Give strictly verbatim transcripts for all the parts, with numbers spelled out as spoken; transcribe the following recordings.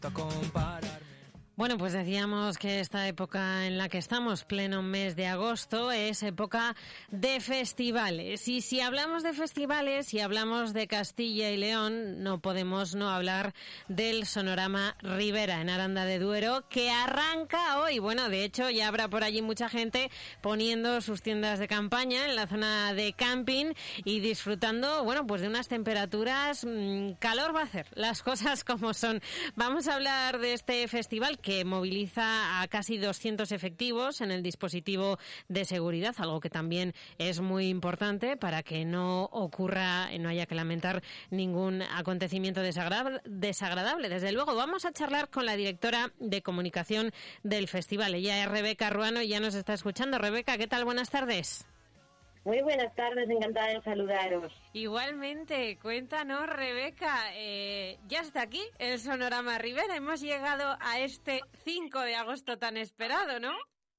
Bueno, pues decíamos que esta época en la que estamos, pleno mes de agosto, es época de festivales. Y si hablamos de festivales, si hablamos de Castilla y León, no podemos no hablar del Sonorama Ribera en Aranda de Duero, que arranca hoy. Bueno, de hecho, ya habrá por allí mucha gente poniendo sus tiendas de campaña en la zona de camping y disfrutando, bueno, pues de unas temperaturas, mmm, calor va a hacer, las cosas como son. Vamos a hablar de este festival que que moviliza a casi doscientos efectivos en el dispositivo de seguridad, algo que también es muy importante para que no ocurra, no haya que lamentar ningún acontecimiento desagradable. Desde luego, vamos a charlar con la directora de comunicación del festival. Ella es Rebeca Ruano y ya nos está escuchando. Rebeca, ¿qué tal? Buenas tardes. Muy buenas tardes, encantada de saludaros. Igualmente, cuéntanos, Rebeca, eh, ya está aquí el Sonorama Ribera, hemos llegado a este cinco de agosto tan esperado, ¿no?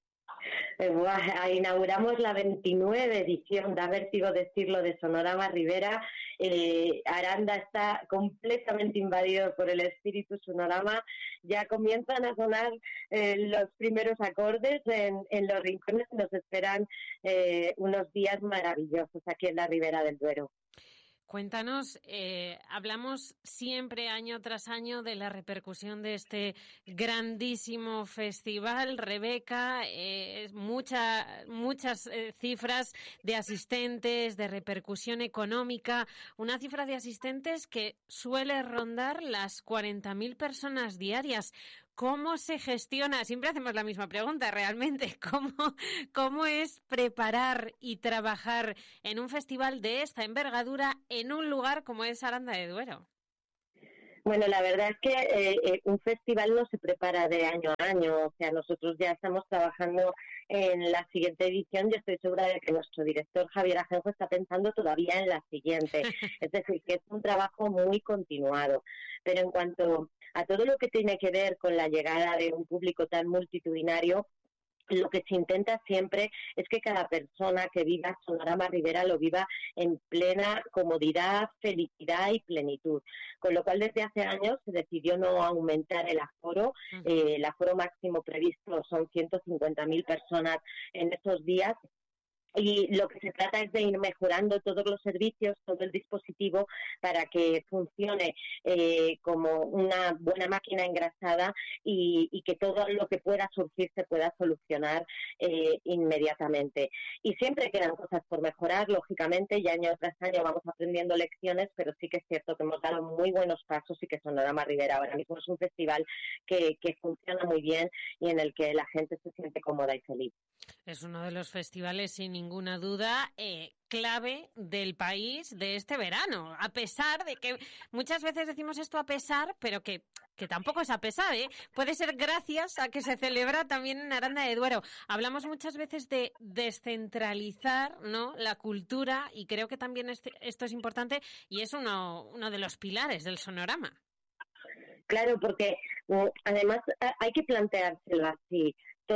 Eh, buah, inauguramos la veintinueve edición, da vértigo decirlo, de Sonorama Ribera. Eh, Aranda está completamente invadido por el espíritu Sonorama. Ya comienzan a sonar eh, los primeros acordes en, en los rincones. Nos esperan eh, unos días maravillosos aquí en la Ribera del Duero. Cuéntanos, eh, hablamos siempre año tras año de la repercusión de este grandísimo festival. Rebeca, eh, mucha, muchas eh, cifras de asistentes, de repercusión económica, una cifra de asistentes que suele rondar las cuarenta mil personas diarias. ¿Cómo se gestiona? Siempre hacemos la misma pregunta, realmente. ¿Cómo, cómo es preparar y trabajar en un festival de esta envergadura en un lugar como es Aranda de Duero? Bueno, la verdad es que eh, eh, un festival no se prepara de año a año. O sea, nosotros ya estamos trabajando en la siguiente edición y estoy segura de que nuestro director Javier Ajenjo está pensando todavía en la siguiente. Es decir, que es un trabajo muy continuado. Pero en cuanto a todo lo que tiene que ver con la llegada de un público tan multitudinario, lo que se intenta siempre es que cada persona que viva Sonorama Ribera lo viva en plena comodidad, felicidad y plenitud. Con lo cual, desde hace años se decidió no aumentar el aforo. Eh, el aforo máximo previsto son ciento cincuenta mil personas en estos días. Y lo que se trata es de ir mejorando todos los servicios, todo el dispositivo, para que funcione eh, como una buena máquina engrasada y, y que todo lo que pueda surgir se pueda solucionar eh, inmediatamente. Y siempre quedan cosas por mejorar, lógicamente, y año tras año vamos aprendiendo lecciones, pero sí que es cierto que hemos dado muy buenos pasos y que Sonorama Ribera ahora mismo es un festival que, que funciona muy bien y en el que la gente se siente cómoda y feliz. Es uno de los festivales, sin ninguna duda, eh, clave del país de este verano, a pesar de que muchas veces decimos esto a pesar, pero que, que tampoco es a pesar, ¿eh? Puede ser gracias a que se celebra también en Aranda de Duero. Hablamos muchas veces de descentralizar, ¿no?, la cultura, y creo que también este, esto es importante y es uno, uno de los pilares del Sonorama. Claro, porque uh, además hay que planteárselo así.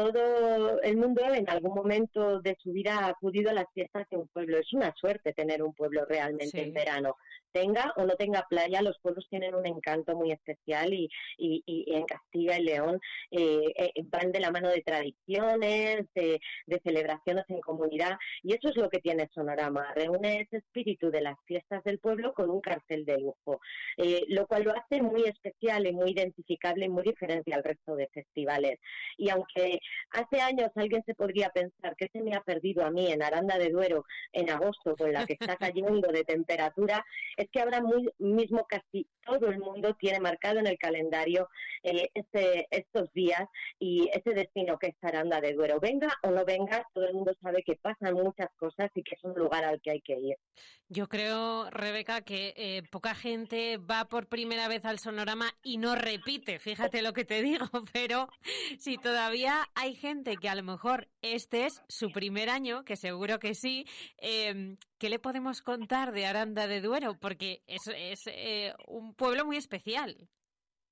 Todo el mundo en algún momento de su vida ha acudido a las fiestas de un pueblo. Es una suerte tener un pueblo realmente sí. En verano. Tenga o no tenga playa, los pueblos tienen un encanto muy especial y, y, y en Castilla y León eh, eh, van de la mano de tradiciones, de, de celebraciones en comunidad, y eso es lo que tiene Sonorama. Reúne ese espíritu de las fiestas del pueblo con un cartel de lujo, eh, lo cual lo hace muy especial y muy identificable y muy diferente al resto de festivales. Y aunque hace años alguien se podría pensar que se me ha perdido a mí en Aranda de Duero en agosto con la que está cayendo de temperatura, es que ahora muy, mismo casi todo el mundo tiene marcado en el calendario eh, este, estos días y ese destino que es Aranda de Duero. Venga o no venga, todo el mundo sabe que pasan muchas cosas y que es un lugar al que hay que ir. Yo creo, Rebeca, que eh, poca gente va por primera vez al Sonorama y no repite, fíjate lo que te digo, pero si todavía hay gente que a lo mejor este es su primer año, que seguro que sí, eh, ¿qué le podemos contar de Aranda de Duero? Porque es, es eh, un pueblo muy especial.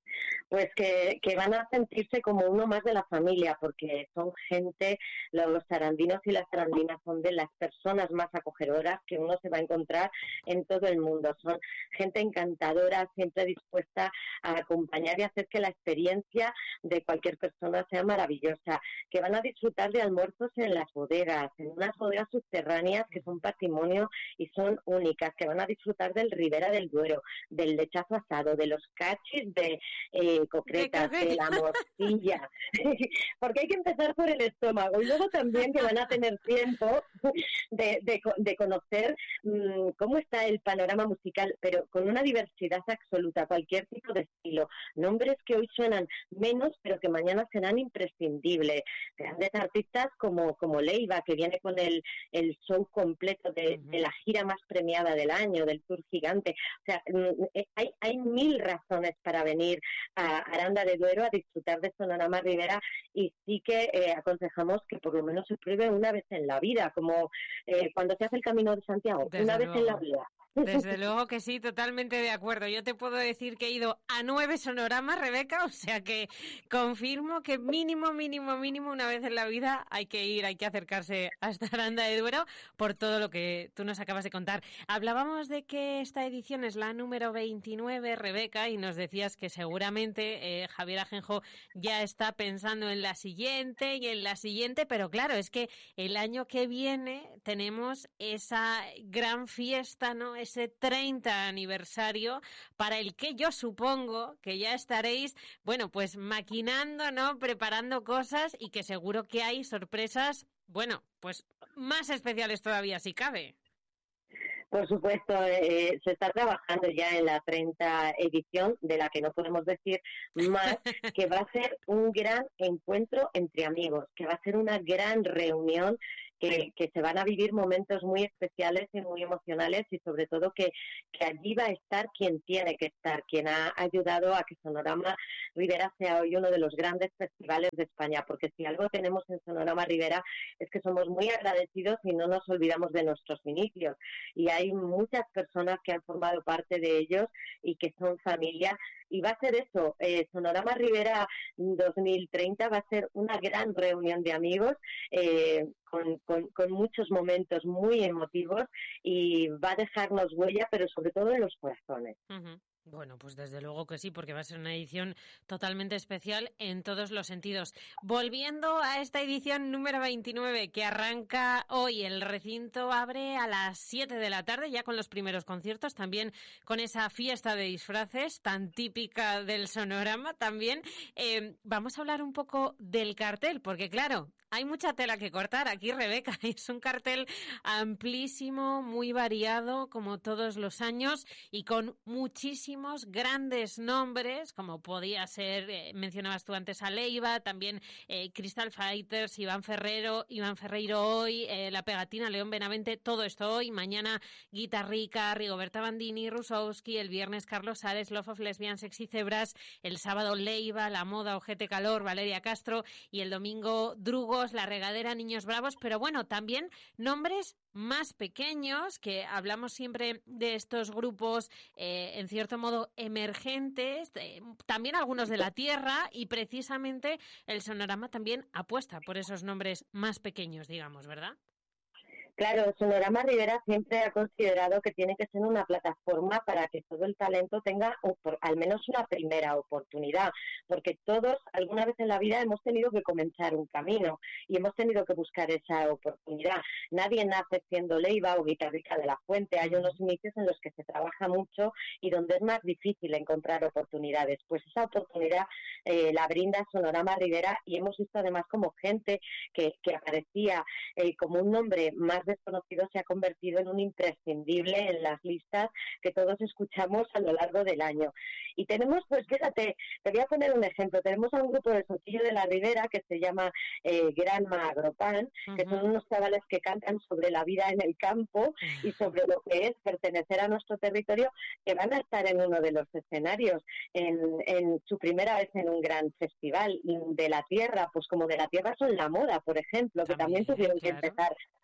Pues que, que van a sentirse como uno más de la familia, porque son gente, los sarandinos y las sarandinas son de las personas más acogedoras que uno se va a encontrar en todo el mundo. Son gente encantadora, siempre dispuesta a acompañar y hacer que la experiencia de cualquier persona sea maravillosa, que van a disfrutar de almuerzos en las bodegas, en unas bodegas subterráneas que son patrimonio y son únicas, que van a disfrutar del Ribera del Duero, del lechazo asado, de los cachis de... Eh, concretas, de, de la morcilla, porque hay que empezar por el estómago y luego también que van a tener tiempo de, de, de conocer mmm, cómo está el panorama musical, pero con una diversidad absoluta, cualquier tipo de estilo, nombres que hoy suenan menos, pero que mañana serán imprescindibles, grandes artistas como, como Leiva, que viene con el, el show completo de, de la gira más premiada del año, del Tour Gigante, o sea, hay, hay mil razones para venir a a Aranda de Duero a disfrutar de Sonorama Ribera y sí que eh, aconsejamos que por lo menos se pruebe una vez en la vida, como eh, cuando se hace el Camino de Santiago, Desde una luego. vez en la vida. Desde luego que sí, totalmente de acuerdo. Yo te puedo decir que he ido a nueve sonoramas, Rebeca, o sea que confirmo que mínimo, mínimo, mínimo una vez en la vida hay que ir, hay que acercarse hasta Aranda de Duero por todo lo que tú nos acabas de contar. Hablábamos de que esta edición es la número veintinueve, Rebeca, y nos decías que seguramente eh, Javier Ajenjo ya está pensando en la siguiente y en la siguiente, pero claro, es que el año que viene tenemos esa gran fiesta, ¿no? Ese treinta aniversario para el que yo supongo que ya estaréis, bueno, pues maquinando, ¿no? Preparando cosas y que seguro que hay sorpresas, bueno, pues más especiales todavía si cabe. Por supuesto, eh, se está trabajando ya en la treinta edición, de la que no podemos decir más, que va a ser un gran encuentro entre amigos, que va a ser una gran reunión, que, que se van a vivir momentos muy especiales y muy emocionales y sobre todo que, que allí va a estar quien tiene que estar, quien ha ayudado a que Sonorama Ribera sea hoy uno de los grandes festivales de España, porque si algo tenemos en Sonorama Ribera es que somos muy agradecidos y no nos olvidamos de nuestros inicios y hay muchas personas que han formado parte de ellos y que son familia. Y va a ser eso, eh, Sonorama Ribera dos mil treinta va a ser una gran reunión de amigos eh, con, con, con muchos momentos muy emotivos y va a dejarnos huella, pero sobre todo en los corazones. Uh-huh. Bueno, pues desde luego que sí, porque va a ser una edición totalmente especial en todos los sentidos. Volviendo a esta edición número veintinueve que arranca hoy, el recinto abre a las siete de la tarde, ya con los primeros conciertos, también con esa fiesta de disfraces tan típica del Sonorama también. Eh, vamos a hablar un poco del cartel, porque claro, hay mucha tela que cortar aquí, Rebeca. Es un cartel amplísimo, muy variado, como todos los años, y con muchísimos grandes nombres, como podía ser, eh, mencionabas tú antes a Leiva, también eh, Crystal Fighters, Iván Ferrero, Iván Ferreiro hoy, eh, La Pegatina, León Benavente, todo esto hoy. Mañana Guitarrica, Rigoberta Bandini, Rusowski, el viernes Carlos Ares, Love of Lesbian, Sexy Zebras, el sábado Leiva, La Moda, Ojete Calor, Valeria Castro y el domingo Drugos, La Regadera, Niños Bravos, pero bueno, también nombres más pequeños, que hablamos siempre de estos grupos, eh, en cierto modo, emergentes, eh, también algunos de la tierra, y precisamente el Sonorama también apuesta por esos nombres más pequeños, digamos, ¿verdad? Claro, Sonorama Ribera siempre ha considerado que tiene que ser una plataforma para que todo el talento tenga o por, al menos una primera oportunidad, porque todos alguna vez en la vida hemos tenido que comenzar un camino y hemos tenido que buscar esa oportunidad. Nadie nace siendo Leiva o Guitarrica de la Fuente, hay unos inicios en los que se trabaja mucho y donde es más difícil encontrar oportunidades. Pues esa oportunidad eh, la brinda Sonorama Ribera y hemos visto además como gente que, que aparecía eh, como un nombre más desconocido se ha convertido en un imprescindible en las listas que todos escuchamos a lo largo del año. Y tenemos, pues fíjate, te voy a poner un ejemplo, tenemos a un grupo de Sotillo de la Ribera que se llama eh, Granma Agropan, uh-huh. que son unos chavales que cantan sobre la vida en el campo uh-huh. y sobre lo que es pertenecer a nuestro territorio, que van a estar en uno de los escenarios, en, en su primera vez en un gran festival de la tierra, pues como de la tierra son La Moda, por ejemplo, que también, también tuvieron claro. que empezar en algún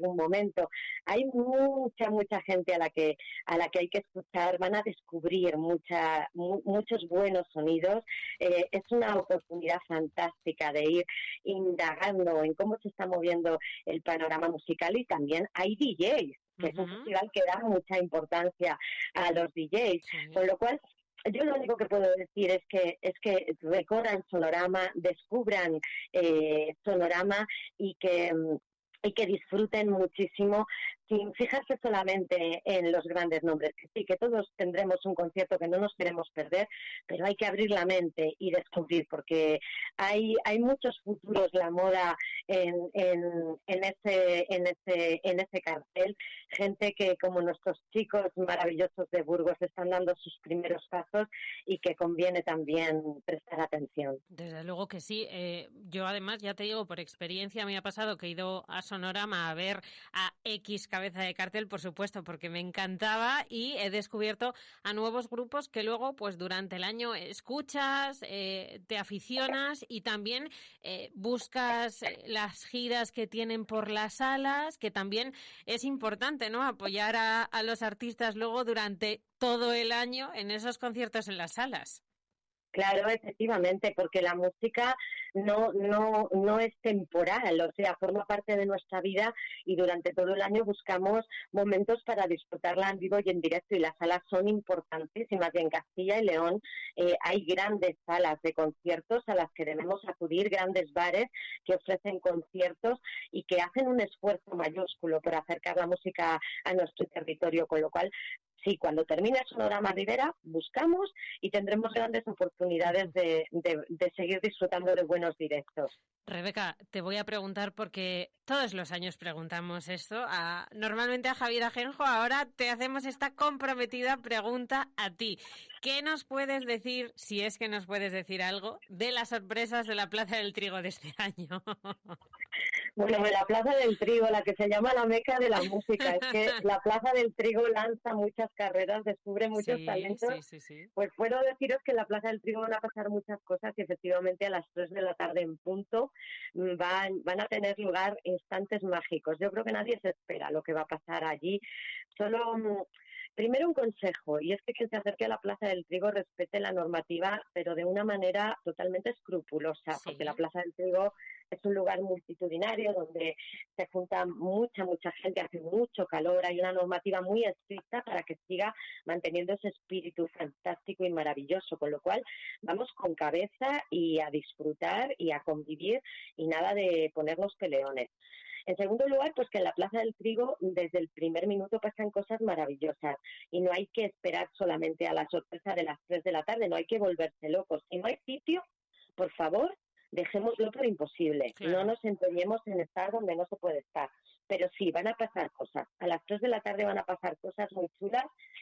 algún momento. Hay mucha, mucha gente a la que a la que hay que escuchar, van a descubrir mucha, mu- muchos buenos sonidos. Eh, es una oportunidad fantástica de ir indagando en cómo se está moviendo el panorama musical, y también hay D Js, que es un Ujú. festival que da mucha importancia a los D Js, Sí. con lo cual yo lo único que puedo decir es que es que recorran Sonorama, descubran eh, Sonorama y que mm, y que disfruten muchísimo, sin fijarse solamente en los grandes nombres. Que sí, que todos tendremos un concierto que no nos queremos perder, pero hay que abrir la mente y descubrir, porque hay hay muchos futuros, la moda en, en, en ese en ese en ese cartel, gente que, como nuestros chicos maravillosos de Burgos, están dando sus primeros pasos y que conviene también prestar atención. Desde luego que sí. Eh, yo además, ya te digo, por experiencia me ha pasado que he ido a Sonorama a ver a X cabeza de cartel, por supuesto, porque me encantaba, y he descubierto a nuevos grupos que luego, pues durante el año escuchas, eh, te aficionas y también eh, buscas eh, las giras que tienen por las salas, que también es importante, ¿no? Apoyar a, a los artistas luego durante todo el año en esos conciertos en las salas. Claro, efectivamente, porque la música no, no, no es temporal, o sea, forma parte de nuestra vida, y durante todo el año buscamos momentos para disfrutarla en vivo y en directo, y las salas son importantísimas. Y en Castilla y León eh, hay grandes salas de conciertos a las que debemos acudir, grandes bares que ofrecen conciertos y que hacen un esfuerzo mayúsculo por acercar la música a nuestro territorio, con lo cual sí, cuando termine Sonorama Ribera, buscamos y tendremos grandes oportunidades de, de, de seguir disfrutando de buenos directos. Rebeca, te voy a preguntar, porque todos los años preguntamos esto, a, normalmente a Javier Ajenjo, ahora te hacemos esta comprometida pregunta a ti. ¿Qué nos puedes decir, si es que nos puedes decir algo, de las sorpresas de la Plaza del Trigo de este año? Bueno, la Plaza del Trigo, la que se llama la meca de la música, es que la Plaza del Trigo lanza muchas carreras, descubre muchos Sí, talentos. sí, sí, sí. Pues puedo deciros que en la Plaza del Trigo van a pasar muchas cosas, y efectivamente a las tres de la tarde en punto van, van a tener lugar instantes mágicos. Yo creo que nadie se espera lo que va a pasar allí. Solo... Primero, un consejo, y es que quien se acerque a la Plaza del Trigo respete la normativa, pero de una manera totalmente escrupulosa, Sí. porque la Plaza del Trigo es un lugar multitudinario donde se junta mucha, mucha gente, hace mucho calor, hay una normativa muy estricta para que siga manteniendo ese espíritu fantástico y maravilloso, con lo cual vamos con cabeza y a disfrutar y a convivir, y nada de ponernos peleones. En segundo lugar, pues que en la Plaza del Trigo desde el primer minuto pasan cosas maravillosas, y no hay que esperar solamente a la sorpresa de las tres de la tarde, no hay que volverse locos. Si no hay sitio, por favor, dejémoslo por imposible. Claro. No nos empeñemos en estar donde no se puede estar. Pero sí, van a pasar cosas. A las tres de la tarde van a pasar cosas muy chulas,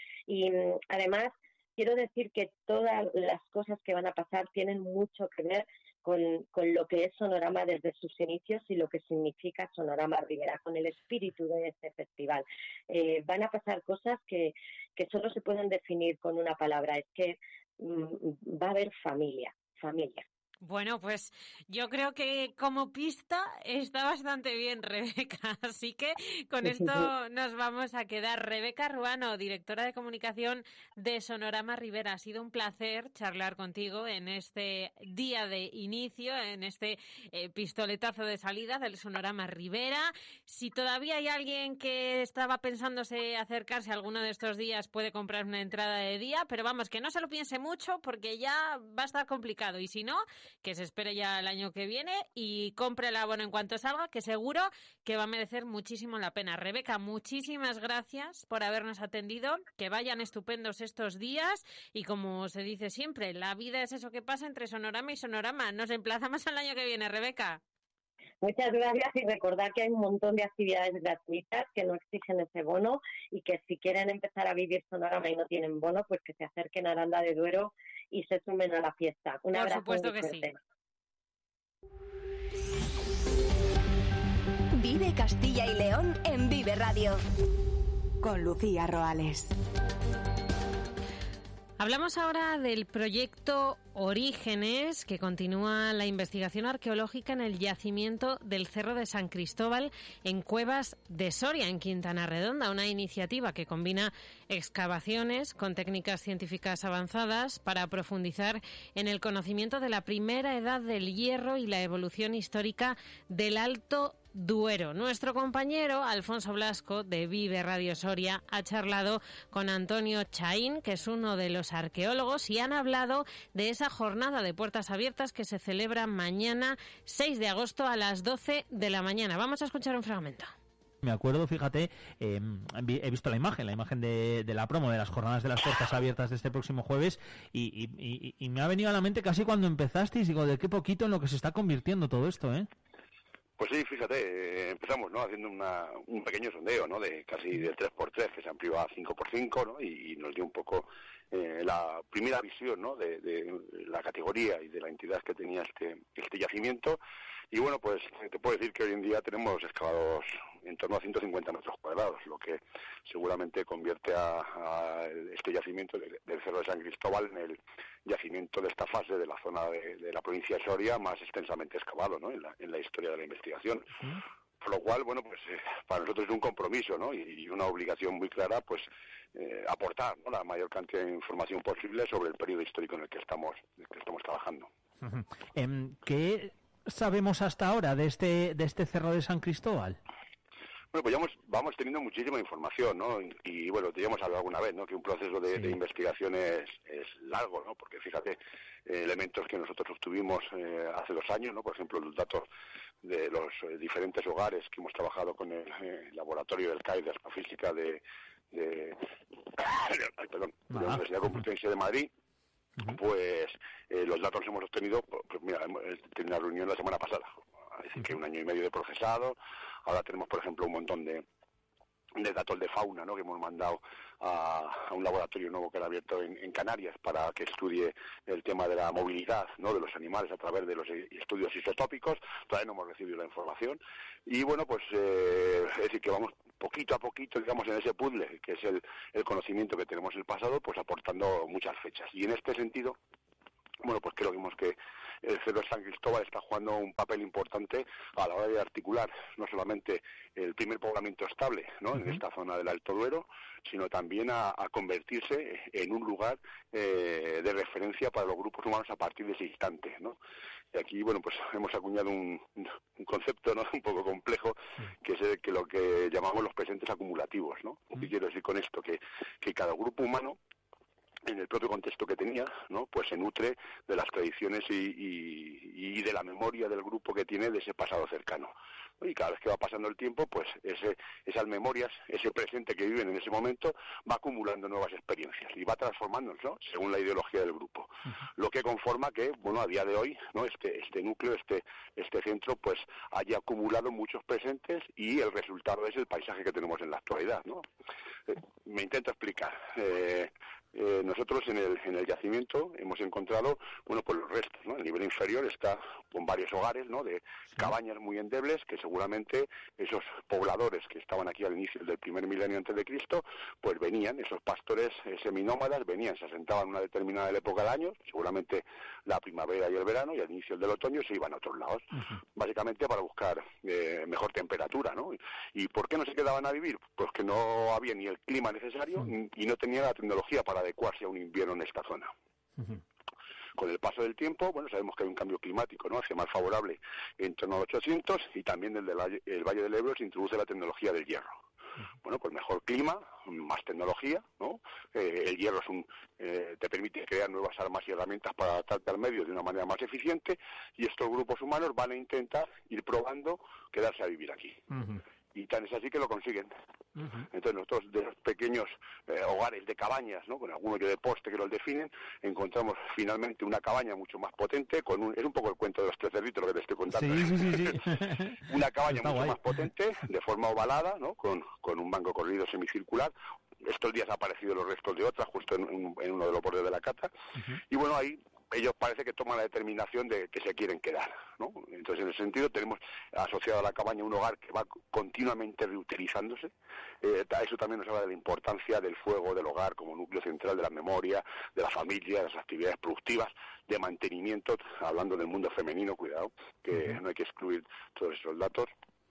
y mm, además quiero decir que todas las cosas que van a pasar tienen mucho que ver Con, con lo que es Sonorama desde sus inicios y lo que significa Sonorama Ribera, con el espíritu de este festival. Eh, van a pasar cosas que, que solo se pueden definir con una palabra, es que mm, va a haber familia, familia. Bueno, pues yo creo que como pista está bastante bien, Rebeca. Así que con esto nos vamos a quedar. Rebeca Ruano, directora de comunicación de Sonorama Ribera. Ha sido un placer charlar contigo en este día de inicio, en este eh, pistoletazo de salida del Sonorama Ribera. Si todavía hay alguien que estaba pensándose acercarse alguno de estos días, puede comprar una entrada de día, pero vamos, que no se lo piense mucho, porque ya va a estar complicado. Y si no, que se espere ya el año que viene y compre el abono en cuanto salga, que seguro que va a merecer muchísimo la pena. Rebeca, muchísimas gracias por habernos atendido, que vayan estupendos estos días, y como se dice siempre, la vida es eso que pasa entre Sonorama y Sonorama. Nos emplazamos al año que viene, Rebeca. Muchas gracias, y recordar que hay un montón de actividades gratuitas que no exigen ese bono, y que si quieren empezar a vivir Sonorama y no tienen bono, pues que se acerquen a Aranda de Duero y se sumen a la fiesta. Un Por abrazo supuesto muy que fuerte. Sí. Vive Castilla y León en Vive Radio. Con Lucía Roales. Hablamos ahora del proyecto Orígenes, que continúa la investigación arqueológica en el yacimiento del Cerro de San Cristóbal en Cuevas de Soria, en Quintana Redonda, una iniciativa que combina excavaciones con técnicas científicas avanzadas para profundizar en el conocimiento de la primera edad del hierro y la evolución histórica del Alto Duero. Nuestro compañero Alfonso Blasco de Vive Radio Soria ha charlado con Antonio Chaín, que es uno de los arqueólogos, y han hablado de esa jornada de puertas abiertas que se celebra mañana seis de agosto a las doce de la mañana. Vamos a escuchar un fragmento. Me acuerdo, fíjate, eh, he visto la imagen, la imagen de, de la promo de las jornadas de las puertas abiertas de este próximo jueves y, y, y, y me ha venido a la mente casi cuando empezasteis, digo, de qué poquito en lo que se está convirtiendo todo esto, ¿eh? Pues sí, fíjate, eh, empezamos, ¿no?, haciendo una, un pequeño sondeo, ¿no?, de casi del tres por tres, que se amplió a cinco por cinco, ¿no?, y, y nos dio un poco eh, la primera visión, ¿no?, de, de la categoría y de la entidad que tenía este, este yacimiento. Y bueno, pues te puedo decir que hoy en día tenemos excavados en torno a ciento cincuenta metros cuadrados, lo que seguramente convierte a, a este yacimiento del, del Cerro de San Cristóbal en el yacimiento de esta fase de la zona de, de la provincia de Soria más extensamente excavado, ¿no?, en la, en la historia de la investigación. ¿Sí? Por lo cual, bueno, pues eh, para nosotros es un compromiso, ¿no?, y, y una obligación muy clara, pues eh, aportar, ¿no?, la mayor cantidad de información posible sobre el periodo histórico en el que estamos, en el que estamos trabajando. Uh-huh. Um, ¿Qué sabemos hasta ahora de este de este Cerro de San Cristóbal? Bueno, pues ya vamos, vamos teniendo muchísima información, ¿no? Y, y bueno, te hemos hablado alguna vez, ¿no?, que un proceso de, sí. de investigación es, es largo, ¿no? Porque fíjate, eh, elementos que nosotros obtuvimos eh, hace dos años, ¿no? Por ejemplo, los datos de los eh, diferentes hogares que hemos trabajado con el eh, laboratorio del C A I de Astrofísica de, de, ay, perdón, de la Universidad Complutense de Madrid. Pues eh, los datos los hemos obtenido, pues mira, hemos tenido una reunión la semana pasada, es decir, que un año y medio de procesado. Ahora tenemos, por ejemplo, un montón de, de datos de fauna, ¿no?, que hemos mandado a, a un laboratorio nuevo que ha abierto en, en Canarias para que estudie el tema de la movilidad, ¿no?, de los animales a través de los estudios isotópicos. Todavía no hemos recibido la información. Y bueno, pues eh, es decir, que vamos poquito a poquito, digamos, en ese puzzle, que es el, el conocimiento que tenemos del pasado, pues aportando muchas fechas. Y en este sentido, bueno, pues creo que el Cerro de San Cristóbal está jugando un papel importante a la hora de articular no solamente el primer poblamiento estable, ¿no?, uh-huh. en esta zona del Alto Duero, sino también a, a convertirse en un lugar eh, de referencia para los grupos humanos a partir de ese instante, ¿no? Y aquí, bueno, pues hemos acuñado un, un concepto, ¿no?, un poco complejo, que es el, que lo que llamamos los presentes acumulativos, ¿no? Uh-huh. ¿Qué quiero decir con esto? Que, que cada grupo humano, en el propio contexto que tenía, ¿no?, pues se nutre de las tradiciones y, y, y de la memoria del grupo que tiene de ese pasado cercano. Y cada vez que va pasando el tiempo, pues ese, esas memorias, ese presente que viven en ese momento, va acumulando nuevas experiencias y va transformándose, ¿no?, según la ideología del grupo. Uh-huh. Lo que conforma que, bueno, a día de hoy, ¿no?, este, este núcleo, este, este centro, pues haya acumulado muchos presentes y el resultado es el paisaje que tenemos en la actualidad, ¿no? Eh, me intento explicar. Eh, Eh, nosotros en el en el yacimiento hemos encontrado, bueno, pues los restos, ¿no? El nivel inferior está con varios hogares, ¿no?, de sí. cabañas muy endebles, que seguramente esos pobladores que estaban aquí al inicio del primer milenio antes de Cristo, pues venían, esos pastores eh, seminómadas, venían, se asentaban en una determinada época del año, seguramente la primavera y el verano, y al inicio del otoño se iban a otros lados, uh-huh. básicamente para buscar eh, mejor temperatura, ¿no? ¿Y por qué no se quedaban a vivir? Pues que no había ni el clima necesario uh-huh. y no tenían la tecnología para adecuarse a un invierno en esta zona. Uh-huh. Con el paso del tiempo, bueno, sabemos que hay un cambio climático, ¿no?, hacia más favorable en torno al ochocientos, y también desde el, el Valle del Ebro se introduce la tecnología del hierro. Uh-huh. Bueno, pues mejor clima, más tecnología, ¿no? Eh, el hierro es un, eh, te permite crear nuevas armas y herramientas para adaptarte al medio de una manera más eficiente, y estos grupos humanos van a intentar ir probando quedarse a vivir aquí. Uh-huh. Y tan es así que lo consiguen. Uh-huh. Entonces nosotros, de los pequeños eh, hogares de cabañas, ¿no?, con algunos de poste que los definen, encontramos finalmente una cabaña mucho más potente, con un, es un poco el cuento de los tres cerditos lo que te estoy contando. Sí, sí, sí, sí. Una cabaña Está mucho guay. más potente, de forma ovalada, ¿no?, con, con un mango corrido semicircular. Estos días han aparecido los restos de otra, justo en, en, en uno de los bordes de la cata. Uh-huh. Y bueno, ahí ellos parece que toman la determinación de que se quieren quedar, ¿no? Entonces, en ese sentido, tenemos asociado a la cabaña un hogar que va continuamente reutilizándose. Eh, eso también nos habla de la importancia del fuego del hogar como núcleo central de la memoria, de la familia, de las actividades productivas, de mantenimiento, hablando del mundo femenino, cuidado, que uh-huh. no hay que excluir todos esos datos.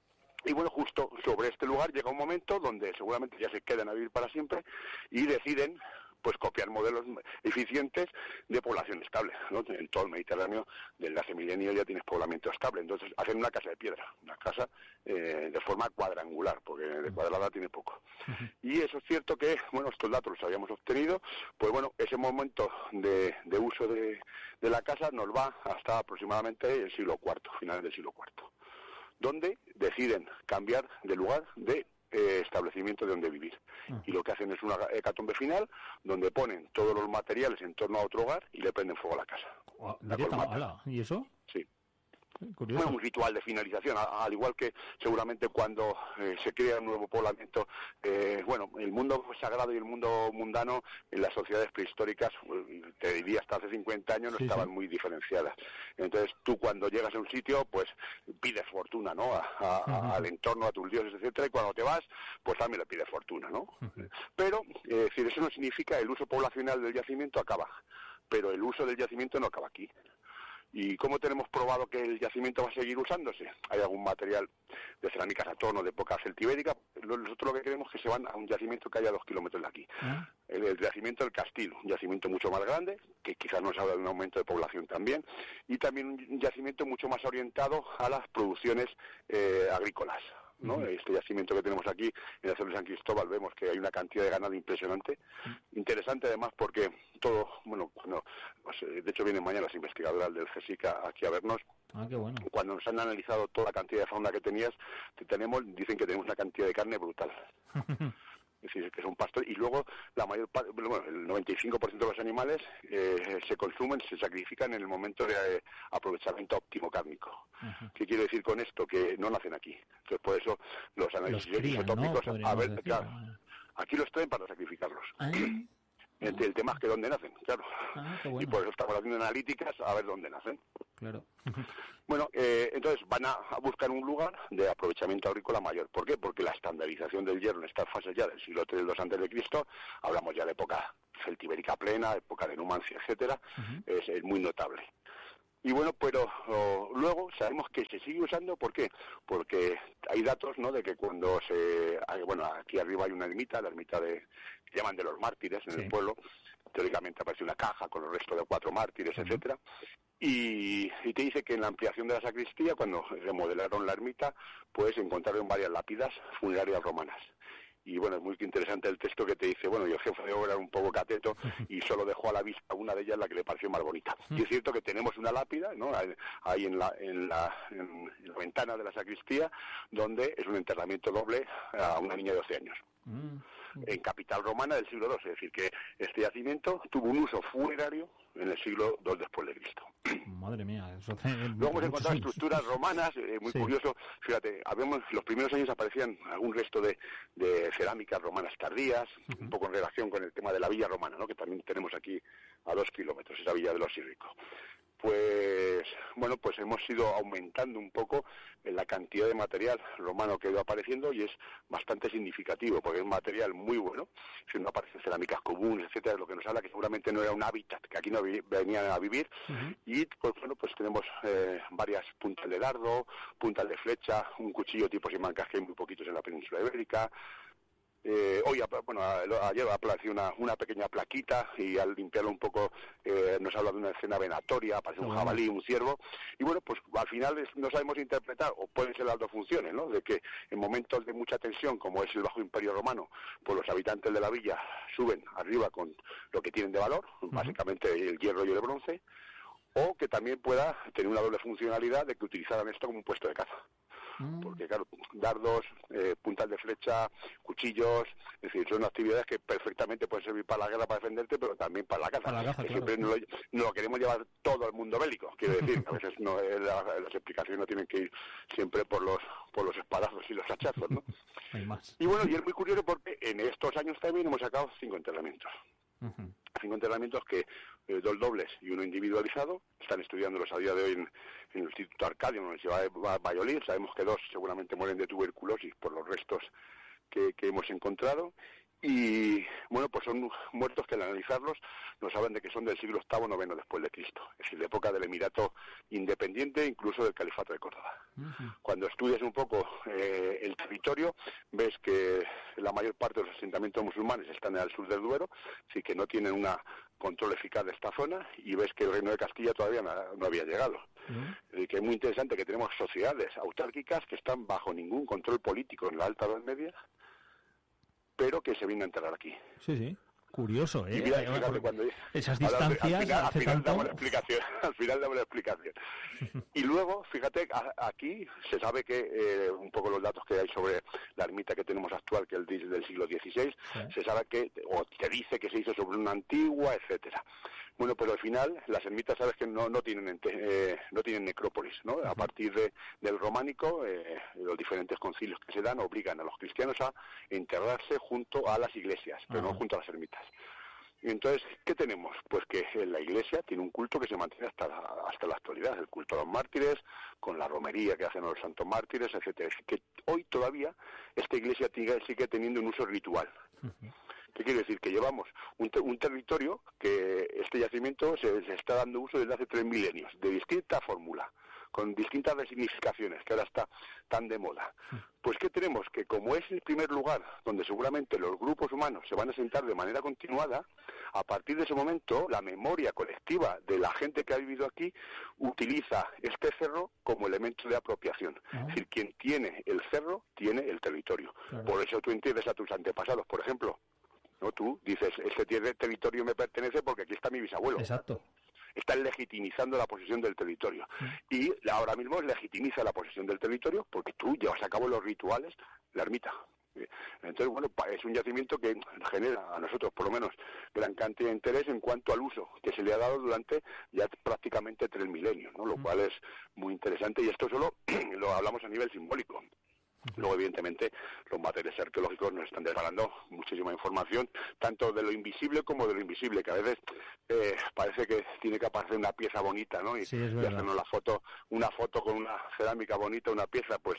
Y bueno, justo sobre este lugar llega un momento donde seguramente ya se quedan a vivir para siempre y deciden pues copiar modelos eficientes de población estable, ¿no? En todo el Mediterráneo, desde hace milenios ya tienes poblamiento estable, entonces hacen una casa de piedra, una casa eh, de forma cuadrangular, porque de cuadrada tiene poco. Uh-huh. Y eso es cierto que, bueno, estos datos los habíamos obtenido, pues bueno, ese momento de, de uso de, de la casa nos va hasta aproximadamente el siglo cuarto, finales del siglo cuarto, donde deciden cambiar de lugar de Eh, establecimiento de donde vivir. Uh-huh. Y lo que hacen es una hecatombe final donde ponen todos los materiales en torno a otro hogar y le prenden fuego a la casa. Oh, la ¿Y eso? Sí. Curioso. Bueno, un ritual de finalización, a, al igual que seguramente cuando eh, se crea un nuevo poblamiento, eh, bueno, el mundo sagrado y el mundo mundano en las sociedades prehistóricas, te diría hasta hace cincuenta años, no sí, estaban sí. muy diferenciadas. Entonces tú cuando llegas a un sitio, pues pides fortuna, ¿no? A, a, uh-huh. al entorno, a tus dioses, etcétera, y cuando te vas, pues también le pides fortuna, ¿no? Uh-huh. Pero, eh, decir, eso no significa el uso poblacional del yacimiento acaba, pero el uso del yacimiento no acaba aquí. ¿Y cómo tenemos probado que el yacimiento va a seguir usándose? Hay algún material de cerámica Saturno de época celtibérica. Nosotros lo que queremos es que se van a un yacimiento que haya dos kilómetros de aquí. ¿Ah? El, el yacimiento del Castillo, un yacimiento mucho más grande, que quizás nos habla de un aumento de población también, y también un yacimiento mucho más orientado a las producciones eh, agrícolas, ¿no? Uh-huh. Este yacimiento que tenemos aquí en la zona de San Cristóbal, vemos que hay una cantidad de ganado impresionante, uh-huh. interesante además porque todo, bueno, cuando, pues, de hecho vienen mañana las investigadoras del GESICA aquí a vernos. Ah, qué bueno. Cuando nos han analizado toda la cantidad de fauna que tenías, que tenemos, dicen que tenemos una cantidad de carne brutal. Es decir, que son pastores, y luego la mayor parte, bueno, el noventa y cinco por ciento de los animales eh, se consumen, se sacrifican en el momento de eh, aprovechamiento óptimo cárnico. Uh-huh. ¿Qué quiere decir con esto? Que no nacen aquí. Entonces, por eso los análisis los crían, isotópicos, ¿no? A ver, decir, claro, ¿no? Aquí los traen para sacrificarlos. ¿Ah? El, el tema es que dónde nacen, claro. Ah, bueno. Y por eso estamos haciendo analíticas a ver dónde nacen. Claro. Bueno, eh, entonces van a, a buscar un lugar de aprovechamiento agrícola mayor. ¿Por qué? Porque la estandarización del hierro en estas fases ya del siglo tres, dos antes de Cristo, hablamos ya de época celtibérica plena, época de Numancia, etcétera, uh-huh. es, es muy notable. Y bueno, pero oh, luego sabemos que se sigue usando, ¿por qué? Porque hay datos, ¿no?, de que cuando se... Bueno, aquí arriba hay una ermita, la ermita de... que llaman de los mártires en sí. el pueblo. Teóricamente aparece una caja con los restos de cuatro mártires, uh-huh. etcétera. Y, y te dice que en la ampliación de la sacristía, cuando remodelaron la ermita, pues encontraron varias lápidas funerarias romanas. Y bueno, es muy interesante el texto que te dice, bueno, y el jefe de obra era un poco cateto y solo dejó a la vista una de ellas, la que le pareció más bonita. Y es cierto que tenemos una lápida, ¿no?, ahí en la, en la, en la ventana de la sacristía, donde es un enterramiento doble a una niña de doce años. Mm. En capital romana del siglo dos, es decir, que este yacimiento tuvo un uso funerario en el siglo dos después de Cristo. Madre mía, eso hace luego hemos encontrado estructuras romanas, eh, muy sí. curioso, fíjate, habíamos, los primeros años aparecían algún resto de, de cerámicas romanas tardías, uh-huh. un poco en relación con el tema de la villa romana, ¿no?, que también tenemos aquí a dos kilómetros, esa villa de los Síricos. Pues, bueno, pues hemos ido aumentando un poco la cantidad de material romano que ha ido apareciendo y es bastante significativo, porque es un material muy bueno, si no aparecen cerámicas comunes, etcétera, lo que nos habla que seguramente no era un hábitat, que aquí no vi, venían a vivir, uh-huh. y pues bueno, pues tenemos eh, varias puntas de dardo, puntas de flecha, un cuchillo tipo Simancas que hay muy poquitos en la península ibérica. Eh, hoy, bueno, ayer apareció una, una pequeña plaquita y al limpiarlo un poco eh, nos habla de una escena venatoria, aparece un jabalí, un ciervo, y bueno, pues al final es, no sabemos interpretar, o pueden ser las dos funciones, ¿no?, de que en momentos de mucha tensión, como es el Bajo Imperio Romano, pues los habitantes de la villa suben arriba con lo que tienen de valor, uh-huh. básicamente el hierro y el bronce, o que también pueda tener una doble funcionalidad de que utilizaran esto como un puesto de caza. Porque claro, dardos, eh, puntas de flecha, cuchillos, es decir, son actividades que perfectamente pueden servir para la guerra, para defenderte, pero también para la caza. Para la caza, que claro. Siempre no lo, no lo queremos llevar todo al mundo bélico, quiero decir, a veces no, la, las explicaciones no tienen que ir siempre por los por los espadazos y los hachazos, ¿no? Hay más. Y bueno, y es muy curioso porque en estos años también hemos sacado cinco enterramientos. Uh-huh. Cinco enterramientos que eh, dos dobles y uno individualizado. Están estudiándolos a día de hoy en, en el Instituto Arcadia, en la Universidad de Valladolid. Sabemos que dos seguramente mueren de tuberculosis por los restos que, que hemos encontrado. Y, bueno, pues son muertos que al analizarlos nos hablan de que son del siglo octavo, noveno después de Cristo. Es decir, de época del Emirato Independiente, incluso del Califato de Córdoba. Uh-huh. Cuando estudias un poco eh, el territorio, ves que la mayor parte de los asentamientos musulmanes están al sur del Duero, así que no tienen un control eficaz de esta zona, y ves que el Reino de Castilla todavía no, no había llegado. Uh-huh. Y que es muy interesante que tenemos sociedades autárquicas que están bajo ningún control político en la Alta Edad Media, pero que se viene a enterrar aquí. Sí, sí. Curioso, ¿eh? Y mira, fíjate, cuando... Esas distancias... Al final, al hace final tanto... damos la explicación. Al final damos la explicación. Y luego, fíjate, a, aquí se sabe que eh, un poco los datos que hay sobre la ermita que tenemos actual, que es del, del siglo dieciséis, sí. Se sabe que, o te dice que se hizo sobre una antigua, etcétera. Bueno, pero al final las ermitas, sabes que no, no tienen eh, no tienen necrópolis, ¿no? Uh-huh. A partir de, del románico, eh, los diferentes concilios que se dan obligan a los cristianos a enterrarse junto a las iglesias, pero uh-huh. no junto a las ermitas. Y entonces, ¿qué tenemos? Pues que la Iglesia tiene un culto que se mantiene hasta la, hasta la actualidad, el culto a los mártires, con la romería que hacen a los santos mártires, etcétera. Es que hoy todavía esta Iglesia sigue teniendo un uso ritual. Uh-huh. ¿Qué quiere decir? Que llevamos un, te- un territorio que este yacimiento se, se está dando uso desde hace tres milenios, de distinta fórmula, con distintas resignificaciones, que ahora está tan de moda. Pues ¿qué tenemos? Que como es el primer lugar donde seguramente los grupos humanos se van a sentar de manera continuada, a partir de ese momento la memoria colectiva de la gente que ha vivido aquí utiliza este cerro como elemento de apropiación. Uh-huh. Es decir, quien tiene el cerro tiene el territorio. Claro. Por eso tú entiendes a tus antepasados, por ejemplo. ¿No? Tú dices, este territorio me pertenece porque aquí está mi bisabuelo. Exacto. Están legitimizando la posesión del territorio. Sí. Y ahora mismo legitimiza la posesión del territorio porque tú llevas a cabo los rituales, la ermita. Entonces, bueno, es un yacimiento que genera a nosotros, por lo menos, gran cantidad de interés en cuanto al uso que se le ha dado durante ya prácticamente tres milenios, ¿no? Lo cual es muy interesante, y esto solo lo hablamos a nivel simbólico. Luego, evidentemente, los materiales arqueológicos nos están desvelando muchísima información, tanto de lo invisible como de lo invisible, que a veces eh, parece que tiene que aparecer una pieza bonita, ¿no? Y, sí, es y verdad. hacernos la foto, una foto con una cerámica bonita, una pieza, pues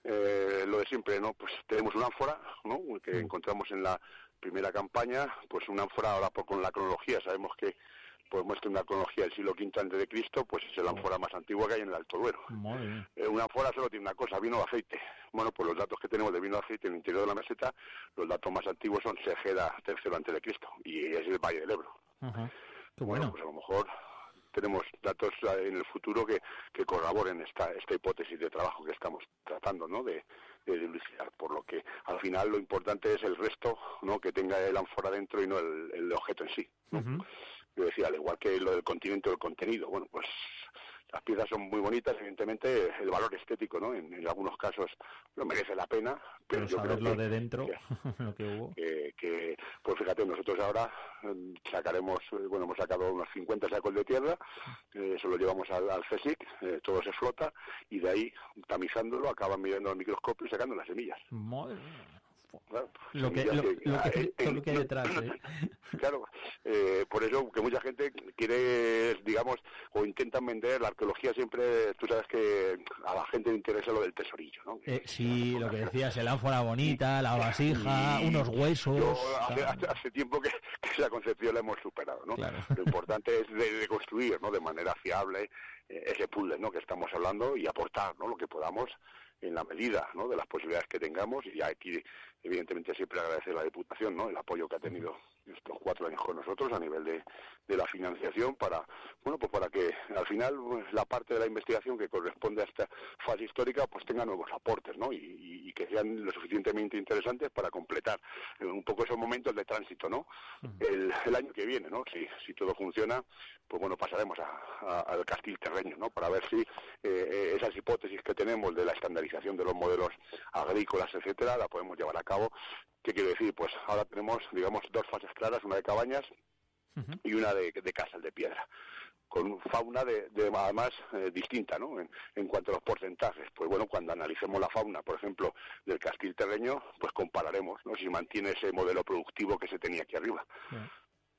eh, lo de siempre, ¿no? Pues tenemos una ánfora, ¿no? Que sí. encontramos en la primera campaña, pues una ánfora, ahora por, con la cronología, sabemos que pues muestra una cronología del siglo quinto antes de Cristo, pues es la ánfora más antigua que hay en el Alto Duero. Eh, una ánfora solo tiene una cosa, vino o aceite. Bueno, pues los datos que tenemos de vino o aceite en el interior de la meseta, los datos más antiguos son Segeda tercero antes de Cristo, y es el Valle del Ebro. Uh-huh. Qué bueno. bueno, pues a lo mejor tenemos datos en el futuro que, que corroboren esta, esta hipótesis de trabajo que estamos tratando, ¿no? De, de dilucidar, por lo que al final lo importante es el resto, ¿no? Que tenga el ánfora dentro y no el, el objeto en sí, ¿no? Uh-huh. Yo decía, al igual que lo del continente o el contenido, bueno, pues las piezas son muy bonitas, evidentemente el valor estético, ¿no? En, en algunos casos no merece la pena, pero, pero yo creo lo que, de dentro, que, lo que hubo. Que, que, pues fíjate, nosotros ahora sacaremos, bueno, hemos sacado unos cincuenta sacos de tierra, eh, eso lo llevamos al, al CSIC, eh, todo se flota, y de ahí, tamizándolo, acaban mirando al microscopio y sacando las semillas. Madre mía. Claro, lo que, lo, que, lo que, eh, todo lo que hay detrás, ¿eh? Claro, eh, por eso que mucha gente quiere, digamos, o intentan vender la arqueología siempre, tú sabes que a la gente le interesa lo del tesorillo, ¿no? Eh, sí, lo que decías, el ánfora bonita, la vasija, y unos huesos... Yo, hace, hace, hace tiempo que, que esa concepción la hemos superado, ¿no? Claro. Lo importante es de, de construir, ¿no? De manera fiable eh, ese puzzle, ¿no? Que estamos hablando, y aportar, ¿no? Lo que podamos en la medida, ¿no? De las posibilidades que tengamos, y aquí evidentemente siempre agradecer a la Diputación, ¿no? El apoyo que ha tenido estos cuatro años con nosotros a nivel de, de la financiación para, bueno, pues para que al final pues, la parte de la investigación que corresponde a esta fase histórica pues tenga nuevos aportes, ¿no? Y, y, y que sean lo suficientemente interesantes para completar eh, un poco esos momentos de tránsito, ¿no? Uh-huh. El, el año que viene, ¿no? Si, si todo funciona, pues bueno, pasaremos a, a, al Castil Terreño, ¿no? Para ver si eh, esas hipótesis que tenemos de la estandarización de los modelos agrícolas, etcétera, la podemos llevar a cabo. ¿Qué quiere decir? Pues ahora tenemos, digamos, dos fases claras, una de cabañas uh-huh. y una de, de casas de piedra, con fauna de, de además eh, distinta, ¿no? En, en cuanto a los porcentajes. Pues bueno, cuando analicemos la fauna, por ejemplo, del Castil Terreño, pues compararemos, ¿no? Si mantiene ese modelo productivo que se tenía aquí arriba. Uh-huh.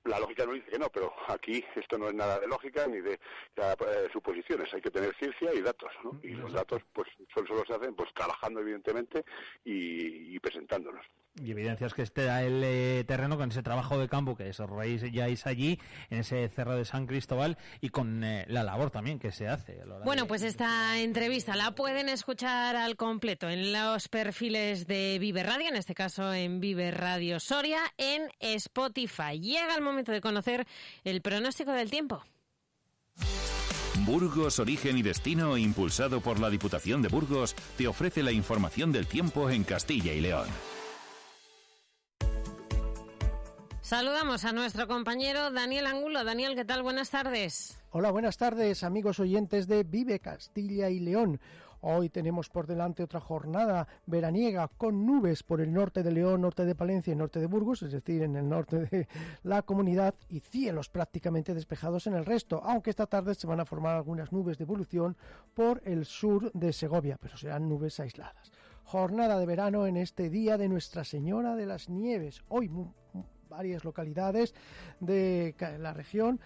la lógica nos dice que no, pero aquí esto no es nada de lógica ni de eh, suposiciones, hay que tener ciencia y datos, ¿no? Y los datos pues solo, solo se hacen pues trabajando evidentemente y, y presentándolos. Y evidencias que este da el eh, terreno con ese trabajo de campo que desarrolláis allí, en ese Cerro de San Cristóbal, y con eh, la labor también que se hace. A la hora bueno, de... pues esta entrevista la pueden escuchar al completo en los perfiles de Vive Radio, en este caso en Vive Radio Soria, en Spotify. Llega el momento de conocer el pronóstico del tiempo. Burgos, Origen y Destino, impulsado por la Diputación de Burgos, te ofrece la información del tiempo en Castilla y León. Saludamos a nuestro compañero Daniel Angulo. Daniel, ¿qué tal? Buenas tardes. Hola, buenas tardes, amigos oyentes de Vive Castilla y León. Hoy tenemos por delante otra jornada veraniega con nubes por el norte de León, norte de Palencia y norte de Burgos, es decir, en el norte de la comunidad, y cielos prácticamente despejados en el resto, aunque esta tarde se van a formar algunas nubes de evolución por el sur de Segovia, pero serán nubes aisladas. Jornada de verano en este día de Nuestra Señora de las Nieves. Hoy varias localidades de la región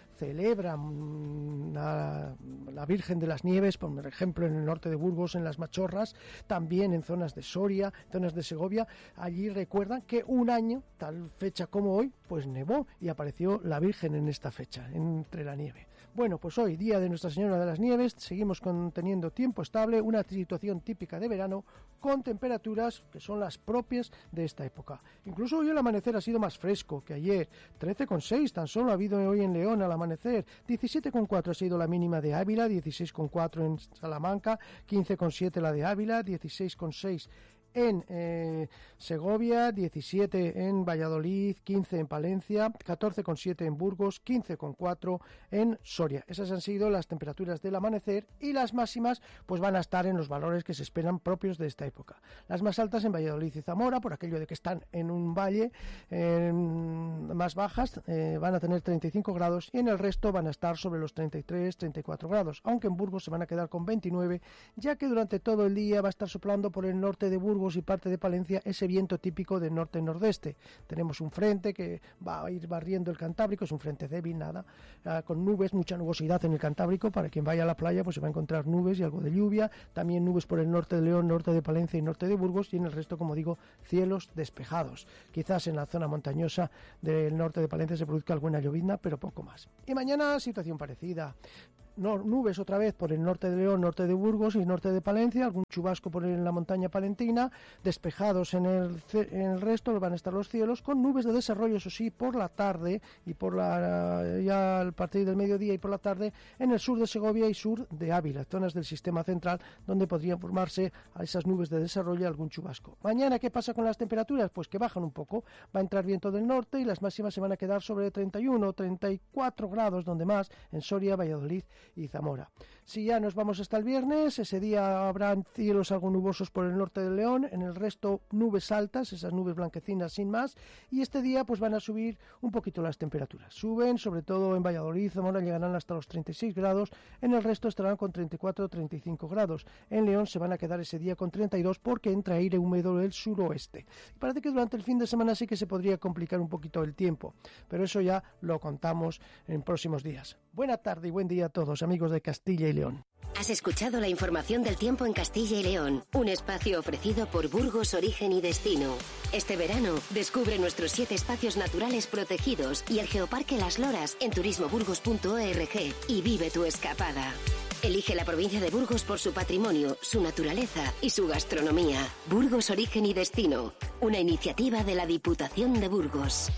celebran a la Virgen de las Nieves, por ejemplo en el norte de Burgos, en las Machorras, también en zonas de Soria, zonas de Segovia. Allí recuerdan que un año, tal fecha como hoy, pues nevó y apareció la Virgen en esta fecha, entre la nieve. Bueno, pues hoy, día de Nuestra Señora de las Nieves, seguimos con, teniendo tiempo estable, una situación típica de verano, con temperaturas que son las propias de esta época. Incluso hoy el amanecer ha sido más fresco que ayer, trece coma seis tan solo ha habido hoy en León al amanecer, diecisiete coma cuatro ha sido la mínima de Ávila, dieciséis coma cuatro en Salamanca, quince coma siete la de Ávila, dieciséis coma seis en eh, Segovia, diecisiete en Valladolid, quince en Palencia, catorce coma siete en Burgos, quince coma cuatro en Soria. Esas han sido las temperaturas del amanecer, y las máximas pues van a estar en los valores que se esperan propios de esta época. Las más altas en Valladolid y Zamora, por aquello de que están en un valle, eh, más bajas eh, van a tener treinta y cinco grados, y en el resto van a estar sobre los treinta y tres, treinta y cuatro grados, aunque en Burgos se van a quedar con veintinueve, ya que durante todo el día va a estar soplando por el norte de Burgos y parte de Palencia ese viento típico de norte-nordeste. Tenemos un frente que va a ir barriendo el Cantábrico, es un frente débil, nada, uh, con nubes, mucha nubosidad en el Cantábrico. Para quien vaya a la playa pues se va a encontrar nubes y algo de lluvia, también nubes por el norte de León, norte de Palencia y norte de Burgos, y en el resto, como digo, cielos despejados. Quizás en la zona montañosa del norte de Palencia se produzca alguna llovizna, pero poco más. Y mañana situación parecida. No, nubes otra vez por el norte de León, norte de Burgos y norte de Palencia, algún chubasco por en la montaña palentina, despejados en el, en el resto van a estar los cielos, con nubes de desarrollo, eso sí, por la tarde y por la ya al partir del mediodía y por la tarde en el sur de Segovia y sur de Ávila, zonas del sistema central donde podrían formarse a esas nubes de desarrollo algún chubasco. Mañana, ¿qué pasa con las temperaturas? Pues que bajan un poco, va a entrar viento del norte y las máximas se van a quedar sobre treinta y uno, treinta y cuatro grados, donde más, en Soria, Valladolid y Zamora. Si ya nos vamos hasta el viernes, ese día habrá cielos algo nubosos por el norte de León, en el resto nubes altas, esas nubes blanquecinas sin más, y este día pues van a subir un poquito las temperaturas. Suben, sobre todo en Valladolid y Zamora llegarán hasta los treinta y seis grados, en el resto estarán con treinta y cuatro, treinta y cinco grados. En León se van a quedar ese día con treinta y dos porque entra aire húmedo del suroeste. Y parece que durante el fin de semana sí que se podría complicar un poquito el tiempo, pero eso ya lo contamos en próximos días. Buena tarde y buen día a todos, amigos de Castilla y León. Has escuchado la información del tiempo en Castilla y León, un espacio ofrecido por Burgos, Origen y Destino. Este verano, descubre nuestros siete espacios naturales protegidos y el Geoparque Las Loras en turismo burgos punto org y vive tu escapada. Elige la provincia de Burgos por su patrimonio, su naturaleza y su gastronomía. Burgos, Origen y Destino, una iniciativa de la Diputación de Burgos.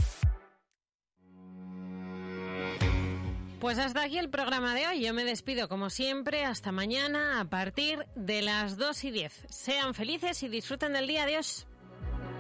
Pues hasta aquí el programa de hoy. Yo me despido como siempre. Hasta mañana a partir de las dos y diez. Sean felices y disfruten del día. Adiós.